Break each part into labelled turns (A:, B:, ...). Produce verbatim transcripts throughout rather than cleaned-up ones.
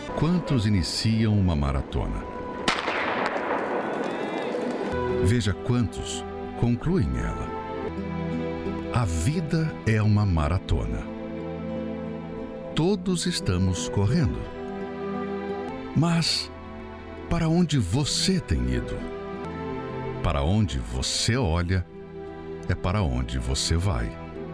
A: Quantos iniciam uma maratona? Veja quantos concluem ela. A vida é uma maratona. Todos estamos correndo. Mas para onde você tem ido? Para onde você olha, é para onde você vai.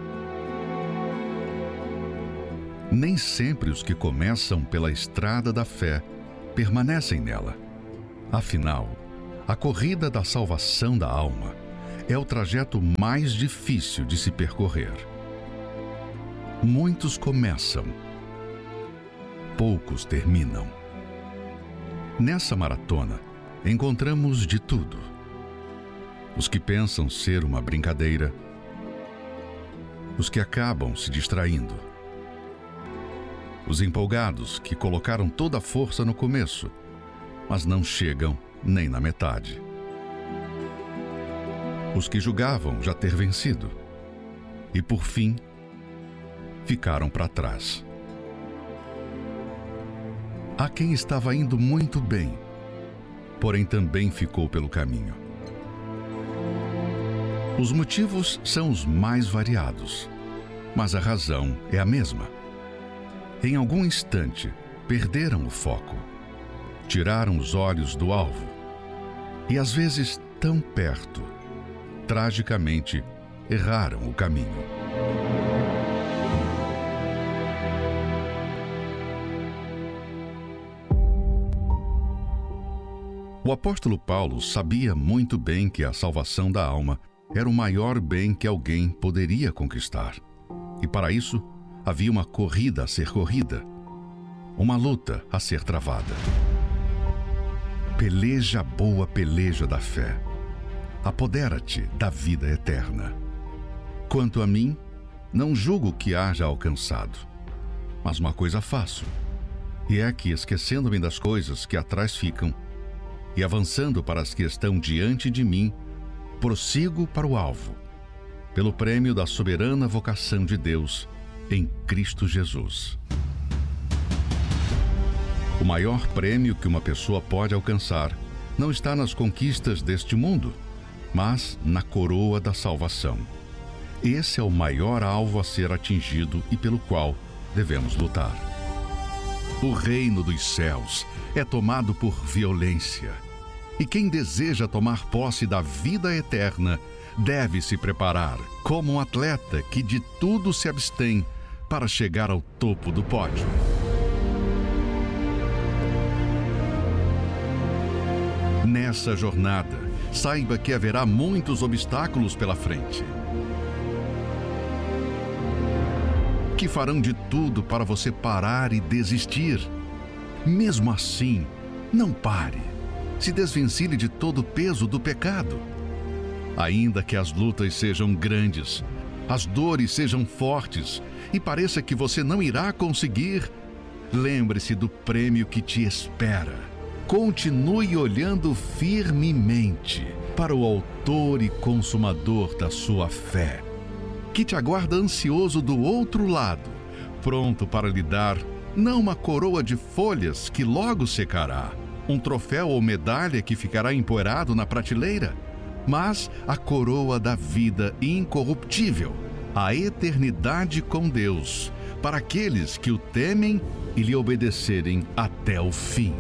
A: Nem sempre os que começam pela estrada da fé permanecem nela. Afinal, a corrida da salvação da alma é o trajeto mais difícil de se percorrer. Muitos começam, poucos terminam. Nessa maratona, encontramos de tudo. Os que pensam ser uma brincadeira, os que acabam se distraindo, os empolgados que colocaram toda a força no começo, mas não chegam nem na metade. Os que julgavam já ter vencido e, por fim, ficaram para trás. Há quem estava indo muito bem, porém também ficou pelo caminho. Os motivos são os mais variados, mas a razão é a mesma. Em algum instante, perderam o foco, tiraram os olhos do alvo e, às vezes, tão perto, tragicamente, erraram o caminho. O apóstolo Paulo sabia muito bem que a salvação da alma era o maior bem que alguém poderia conquistar. E para isso, havia uma corrida a ser corrida, uma luta a ser travada. Peleja a boa peleja da fé. Apodera-te da vida eterna. Quanto a mim, não julgo que haja alcançado, mas uma coisa faço, e é que, esquecendo-me das coisas que atrás ficam, e avançando para as que estão diante de mim, prossigo para o alvo, pelo prêmio da soberana vocação de Deus em Cristo Jesus. O maior prêmio que uma pessoa pode alcançar não está nas conquistas deste mundo, mas na coroa da salvação. Esse é o maior alvo a ser atingido e pelo qual devemos lutar. O reino dos céus é tomado por violência, e quem deseja tomar posse da vida eterna deve se preparar como um atleta que de tudo se abstém para chegar ao topo do pódio. Nessa jornada, saiba que haverá muitos obstáculos pela frente, que farão de tudo para você parar e desistir. Mesmo assim, não pare. Se desvencilhe de todo o peso do pecado. Ainda que as lutas sejam grandes, as dores sejam fortes e pareça que você não irá conseguir, lembre-se do prêmio que te espera. Continue olhando firmemente para o autor e consumador da sua fé, que te aguarda ansioso do outro lado, pronto para lhe dar não uma coroa de folhas que logo secará, um troféu ou medalha que ficará empoeirado na prateleira, mas a coroa da vida incorruptível, a eternidade com Deus, para aqueles que o temem e lhe obedecerem até o fim.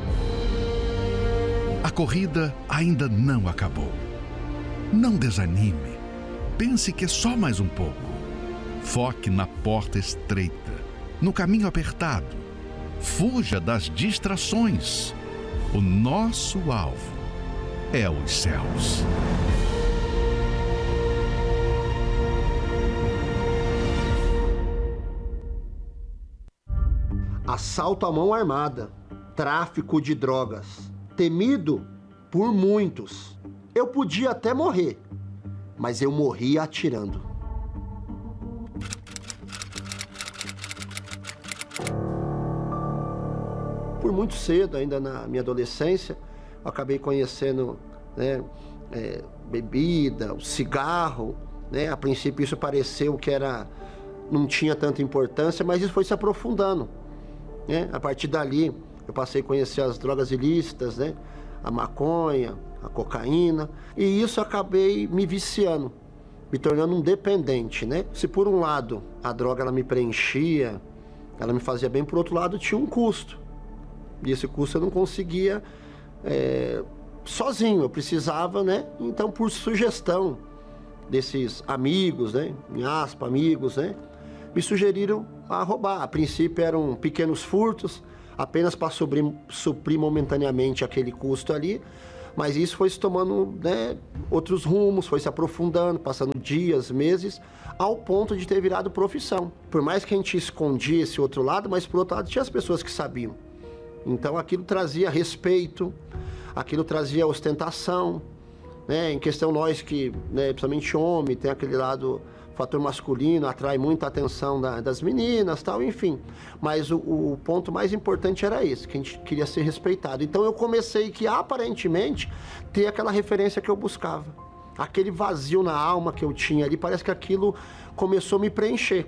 A: A corrida ainda não acabou. Não desanime. Pense que é só mais um pouco. Foque na porta estreita, no caminho apertado. Fuja das distrações. O nosso alvo é os céus.
B: Assalto à mão armada, tráfico de drogas, temido por muitos. Eu podia até morrer, mas eu morri atirando. Por muito cedo, ainda na minha adolescência, eu acabei conhecendo, né, é, bebida, o cigarro, né? A princípio isso pareceu que era, não tinha tanta importância, mas isso foi se aprofundando. né? A partir dali, eu passei a conhecer as drogas ilícitas, né? A maconha, a cocaína, e isso acabei me viciando, me tornando um dependente, né? Se por um lado a droga ela me preenchia, ela me fazia bem, por outro lado tinha um custo. E esse custo eu não conseguia é, sozinho, eu precisava, né? Então, por sugestão desses amigos, né? Em aspas, amigos, né? Me sugeriram a roubar. A princípio eram pequenos furtos, apenas para suprir, suprir momentaneamente aquele custo ali, mas isso foi se tomando, né, outros rumos, foi se aprofundando, passando dias, meses, ao ponto de ter virado profissão. Por mais que a gente escondia esse outro lado, mas por outro lado tinha as pessoas que sabiam. Então aquilo trazia respeito, aquilo trazia ostentação, né? Em questão nós que, né, principalmente homem, tem aquele lado, fator masculino, atrai muita atenção da, das meninas, tal, enfim. Mas o, o ponto mais importante era esse, que a gente queria ser respeitado. Então eu comecei que aparentemente ter aquela referência que eu buscava. Aquele vazio na alma que eu tinha ali, parece que aquilo começou a me preencher.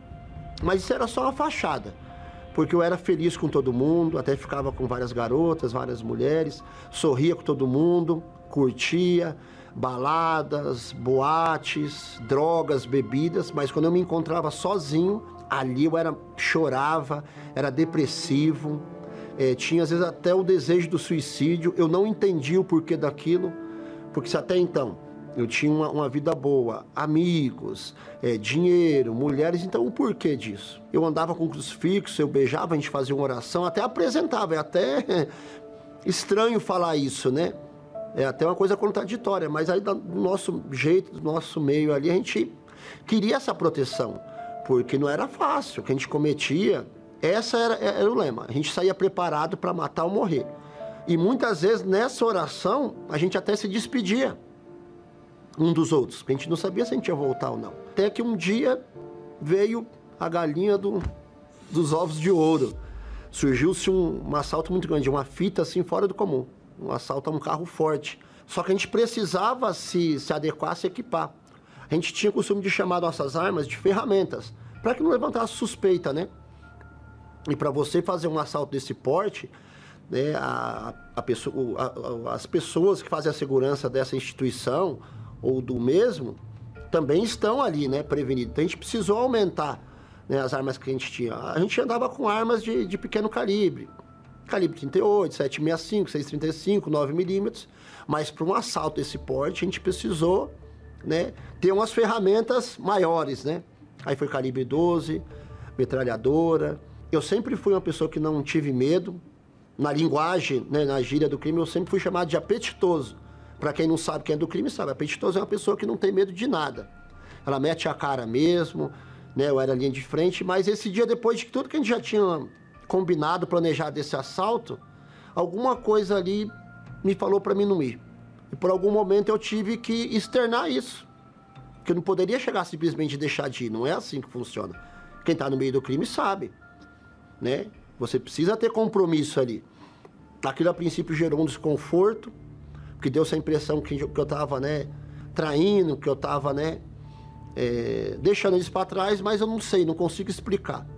B: Mas isso era só uma fachada, porque eu era feliz com todo mundo, até ficava com várias garotas, várias mulheres, sorria com todo mundo, curtia, baladas, boates, drogas, bebidas, mas quando eu me encontrava sozinho, ali eu era, chorava, era depressivo, é, tinha às vezes até o desejo do suicídio, eu não entendia o porquê daquilo, porque se até então eu tinha uma, uma vida boa, amigos, é, dinheiro, mulheres, então o porquê disso? Eu andava com crucifixo, eu beijava, a gente fazia uma oração, até apresentava, é até estranho falar isso, né? É até uma coisa contraditória, mas aí do nosso jeito, do nosso meio ali, a gente queria essa proteção, porque não era fácil, o que a gente cometia, essa era, era o lema, a gente saía preparado para matar ou morrer. E muitas vezes nessa oração, a gente até se despedia um dos outros, porque a gente não sabia se a gente ia voltar ou não. Até que um dia veio a galinha do, dos ovos de ouro, surgiu-se um, um assalto muito grande, uma fita assim fora do comum. Um assalto a um carro forte. Só que a gente precisava se, se adequar, se equipar. A gente tinha o costume de chamar nossas armas de ferramentas, para que não levantasse suspeita, né? E para você fazer um assalto desse porte, né, a, a pessoa, a, a, as pessoas que fazem a segurança dessa instituição ou do mesmo, também estão ali, né, prevenidos. Então a gente precisou aumentar, né, as armas que a gente tinha. A gente andava com armas de, de pequeno calibre. Calibre trinta e oito, sete sessenta e cinco, seis trinta e cinco, nove milímetros, mas para um assalto desse porte a gente precisou, né, ter umas ferramentas maiores, né? Aí foi calibre doze, metralhadora. Eu sempre fui uma pessoa que não tive medo. Na linguagem, né, na gíria do crime, eu sempre fui chamado de apetitoso. Para quem não sabe quem é do crime, sabe, apetitoso é uma pessoa que não tem medo de nada. Ela mete a cara mesmo, né? Eu era linha de frente, mas esse dia, depois de tudo que a gente já tinha combinado, planejado desse assalto, alguma coisa ali me falou para mim não ir. E por algum momento eu tive que externar isso. Que eu não poderia chegar simplesmente e deixar de ir. Não é assim que funciona. Quem está no meio do crime sabe, né? Você precisa ter compromisso ali. Aquilo a princípio gerou um desconforto, porque deu essa impressão que eu estava, né, traindo, que eu estava, né, é, deixando eles para trás, mas eu não sei, não consigo explicar.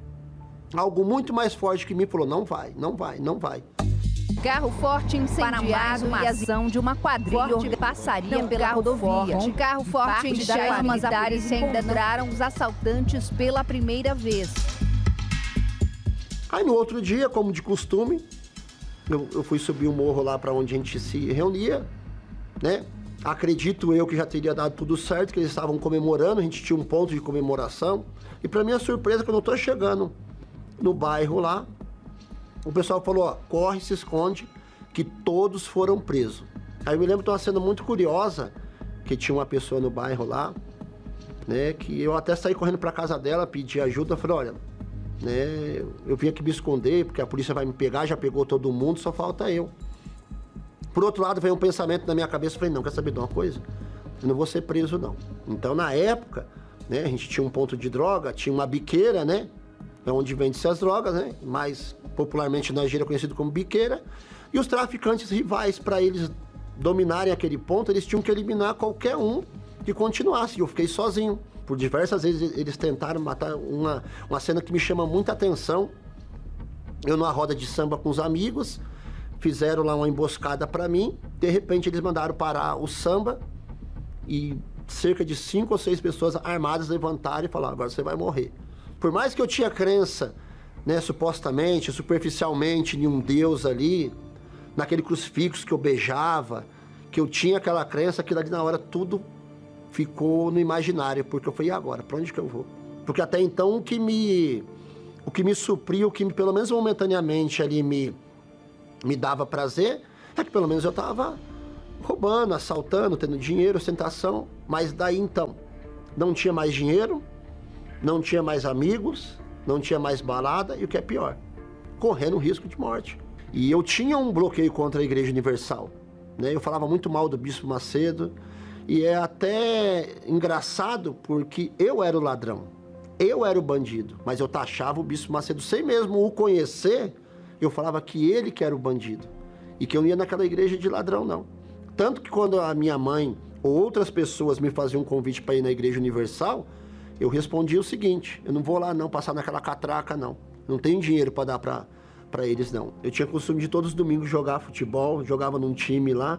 B: Algo muito mais forte que me falou, não vai, não vai, não vai.
C: Carro forte incendiado
D: uma
C: e a
D: ação de uma quadrilha
C: forte passaria
D: não,
C: pela
D: carro
C: rodovia.
D: forte.
C: Um carro forte em chamas, militares encontraram os assaltantes pela primeira vez.
B: Aí no outro dia, como de costume, eu, eu fui subir o morro lá para onde a gente se reunia, né? Acredito eu que já teria dado tudo certo, que eles estavam comemorando, a gente tinha um ponto de comemoração. E para minha surpresa, quando eu tô chegando no bairro lá, o pessoal falou, ó, corre, se esconde, que todos foram presos. Aí eu me lembro de uma cena muito curiosa, que tinha uma pessoa no bairro lá, né, que eu até saí correndo para casa dela, pedi ajuda, falei, olha, né, eu vim aqui me esconder, porque a polícia vai me pegar, já pegou todo mundo, só falta eu. Por outro lado, veio um pensamento na minha cabeça, falei, não, quer saber de uma coisa? Eu não vou ser preso, não. Então, na época, né, a gente tinha um ponto de droga, tinha uma biqueira, né, é onde vende-se as drogas, né, mais popularmente na gíria conhecido como biqueira, e os traficantes rivais, para eles dominarem aquele ponto, eles tinham que eliminar qualquer um que continuasse. Eu fiquei sozinho. Por diversas vezes eles tentaram matar uma, uma cena que me chama muita atenção, Eu numa roda de samba com os amigos, fizeram lá uma emboscada para mim, de repente eles mandaram parar o samba e cerca de cinco ou seis pessoas armadas levantaram e falaram, agora você vai morrer. Por mais que eu tinha crença, né, supostamente, superficialmente, em um Deus ali, naquele crucifixo que eu beijava, que eu tinha aquela crença, aquilo ali na hora tudo ficou no imaginário, porque eu falei, e agora, para onde que eu vou? Porque até então o que me, o que me supria, o que me, pelo menos momentaneamente ali me, me dava prazer, é que pelo menos eu estava roubando, assaltando, tendo dinheiro, ostentação, mas daí então, não tinha mais dinheiro, não tinha mais amigos, não tinha mais balada e o que é pior, correndo risco de morte. E eu tinha um bloqueio contra a Igreja Universal, né? Eu falava muito mal do Bispo Macedo e é até engraçado porque eu era o ladrão, eu era o bandido, mas eu taxava o Bispo Macedo sem mesmo o conhecer, eu falava que ele que era o bandido e que eu não ia naquela igreja de ladrão não. Tanto que quando a minha mãe ou outras pessoas me faziam um convite para ir na Igreja Universal, eu respondia o seguinte, eu não vou lá não, passar naquela catraca não, não tenho dinheiro para dar para para eles não. Eu tinha costume de todos os domingos jogar futebol, jogava num time lá,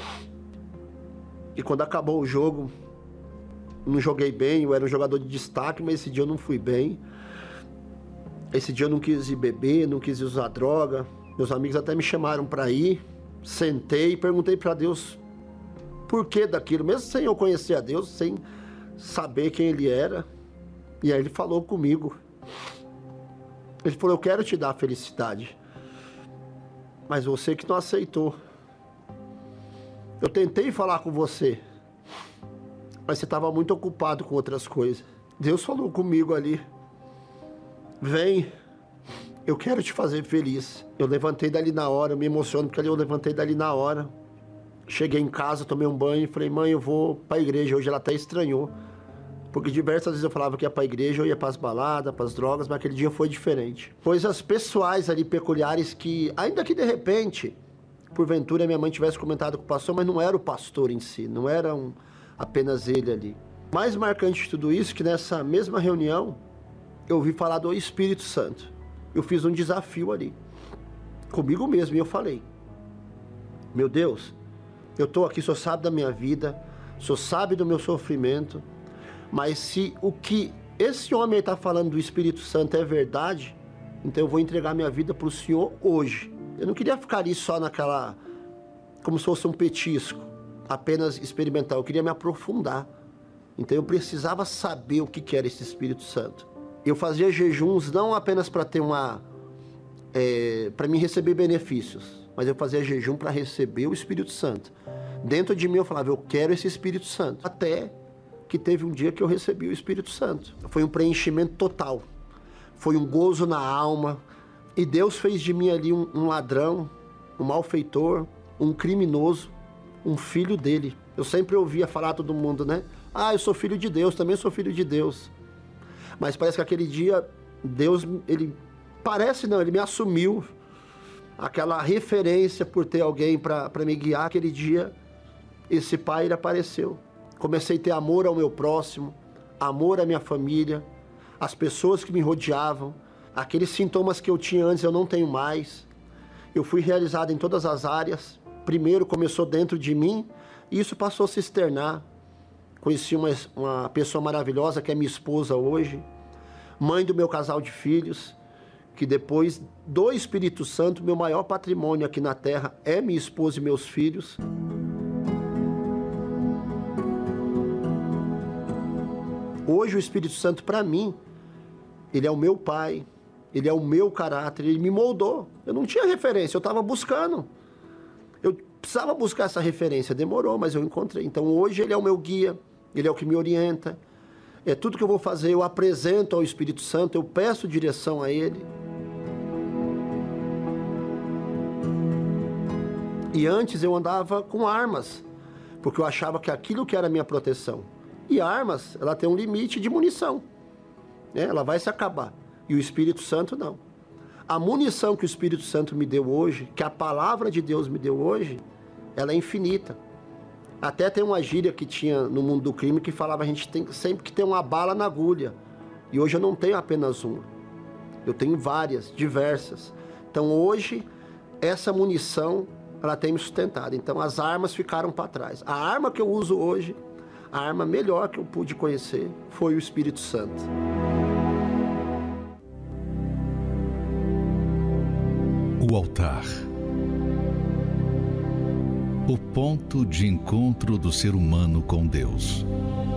B: e quando acabou o jogo, não joguei bem, eu era um jogador de destaque, mas esse dia eu não fui bem, esse dia eu não quis ir beber, não quis usar droga, meus amigos até me chamaram para ir, sentei e perguntei para Deus por que daquilo, mesmo sem eu conhecer a Deus, sem saber quem Ele era. E aí Ele falou comigo. Ele falou, eu quero te dar felicidade, mas você que não aceitou. Eu tentei falar com você, mas você estava muito ocupado com outras coisas. Deus falou comigo ali, vem, eu quero te fazer feliz. Eu levantei dali na hora, eu me emociono porque ali eu levantei dali na hora. Cheguei em casa, tomei um banho e falei, mãe, eu vou para a igreja. Hoje ela até estranhou, porque diversas vezes eu falava que ia para a igreja, eu ia para as baladas, para as drogas, mas aquele dia foi diferente. Coisas pessoais ali, peculiares, que ainda que de repente, porventura minha mãe tivesse comentado com o pastor, mas não era o pastor em si, não era um, apenas ele ali. Mais marcante de tudo isso, que nessa mesma reunião, eu ouvi falar do Espírito Santo. Eu fiz um desafio ali, comigo mesmo, e eu falei, meu Deus, eu estou aqui, o Senhor sabe da minha vida, o Senhor sabe do meu sofrimento, mas se o que esse homem está falando do Espírito Santo é verdade, então eu vou entregar minha vida para o Senhor hoje. Eu não queria ficar ali só naquela, como se fosse um petisco, apenas experimentar, eu queria me aprofundar. Então eu precisava saber o que era esse Espírito Santo. Eu fazia jejuns não apenas para ter uma, é, para mim receber benefícios, mas eu fazia jejum para receber o Espírito Santo. Dentro de mim eu falava, eu quero esse Espírito Santo. Até que teve um dia que eu recebi o Espírito Santo. Foi um preenchimento total. Foi um gozo na alma. E Deus fez de mim ali um, um ladrão, um malfeitor, um criminoso, um filho dele. Eu sempre ouvia falar a todo mundo, né? Ah, eu sou filho de Deus, também sou filho de Deus. Mas parece que aquele dia, Deus, ele... Parece não, ele me assumiu aquela referência por ter alguém para me guiar. Aquele dia, esse pai, ele apareceu. Comecei a ter amor ao meu próximo, amor à minha família, às pessoas que me rodeavam. Aqueles sintomas que eu tinha antes eu não tenho mais. Eu fui realizado em todas as áreas. Primeiro começou dentro de mim e isso passou a se externar. Conheci uma, uma pessoa maravilhosa que é minha esposa hoje, mãe do meu casal de filhos, que depois do Espírito Santo, meu maior patrimônio aqui na terra é minha esposa e meus filhos. Hoje o Espírito Santo, para mim, ele é o meu pai, ele é o meu caráter, ele me moldou. Eu não tinha referência, eu estava buscando. Eu precisava buscar essa referência, demorou, mas eu encontrei. Então hoje ele é o meu guia, ele é o que me orienta. É tudo que eu vou fazer, eu apresento ao Espírito Santo, eu peço direção a ele. E antes eu andava com armas, porque eu achava que aquilo que era a minha proteção. E armas, ela tem um limite de munição, né? Ela vai se acabar. E o Espírito Santo não. A munição que o Espírito Santo me deu hoje, que a palavra de Deus me deu hoje, ela é infinita. Até tem uma gíria que tinha no mundo do crime que falava a gente tem sempre que ter uma bala na agulha. E hoje eu não tenho apenas uma. Eu tenho várias, diversas. Então hoje, essa munição, ela tem me sustentado. Então as armas ficaram para trás. A arma que eu uso hoje, a arma melhor que eu pude conhecer, foi o Espírito Santo.
A: O altar. O ponto de encontro do ser humano com Deus.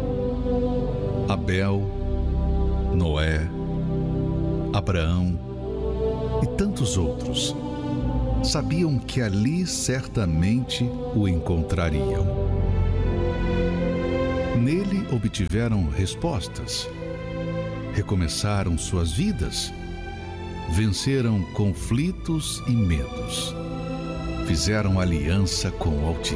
A: Abel, Noé, Abraão e tantos outros sabiam que ali certamente o encontrariam. Nele obtiveram respostas, recomeçaram suas vidas, venceram conflitos e medos, fizeram aliança com o Altíssimo.